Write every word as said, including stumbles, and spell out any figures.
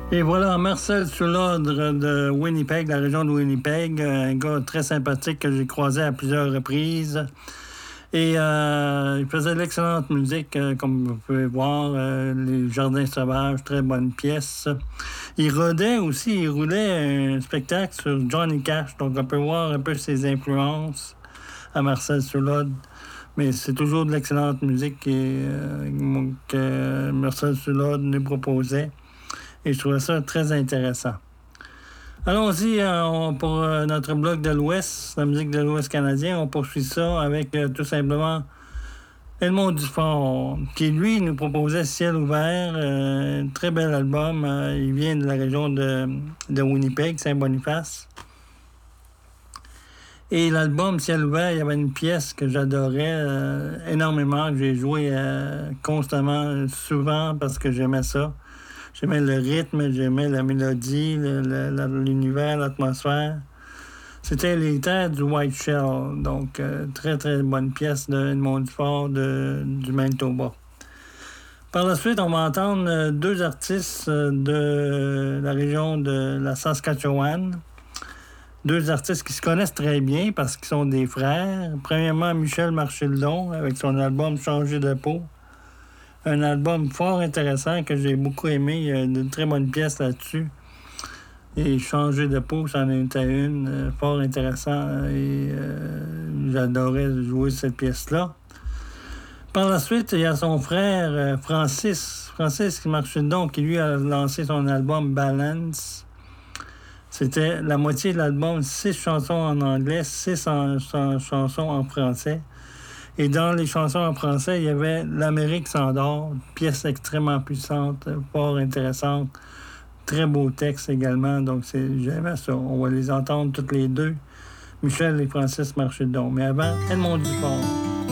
Et voilà, Marcel Soulodre de Winnipeg, la région de Winnipeg, un gars très sympathique que j'ai croisé à plusieurs reprises. Et euh, il faisait de l'excellente musique, euh, comme vous pouvez voir, euh, Les Jardins Sauvages, très bonne pièce. Il rodait aussi, il roulait un spectacle sur Johnny Cash, donc on peut voir un peu ses influences à Marcel Soulodre. Mais c'est toujours de l'excellente musique et, euh, que Marcel Soulodre nous proposait. Et je trouvais ça très intéressant. Allons-y euh, pour euh, notre bloc de l'Ouest, la musique de l'Ouest canadien. On poursuit ça avec euh, tout simplement Edmond Dufort, qui lui nous proposait Ciel ouvert, euh, un très bel album. Euh, il vient de la région de, de Winnipeg, Saint-Boniface. Et l'album Ciel ouvert, il y avait une pièce que j'adorais euh, énormément, que j'ai joué euh, constamment, souvent, parce que j'aimais ça. J'aimais le rythme, j'aimais la mélodie, le, le, l'univers, l'atmosphère. C'était Les Terres du White Shell, donc euh, très, très bonne pièce de Edmond Dufort de, du Manitoba. Par la suite, on va entendre deux artistes de la région de la Saskatchewan. Deux artistes qui se connaissent très bien parce qu'ils sont des frères. Premièrement, Michel Marchildon avec son album Changer de peau. Un album fort intéressant que j'ai beaucoup aimé. Il y a de très bonnes pièces là-dessus. Et Changer de peau, c'en était une. Euh, fort intéressant. Et euh, j'adorais jouer cette pièce-là. Par la suite, il y a son frère euh, Francis. Francis Marchildon, qui lui a lancé son album Balance. C'était la moitié de l'album, six chansons en anglais, six en, en, chansons en français. Et dans les chansons en français, il y avait L'Amérique s'endort, pièce extrêmement puissante, fort intéressante, très beau texte également, donc c'est, j'aimais ça. On va les entendre toutes les deux, Michel et Francis Marchildon. Mais avant, Edmond Dufort.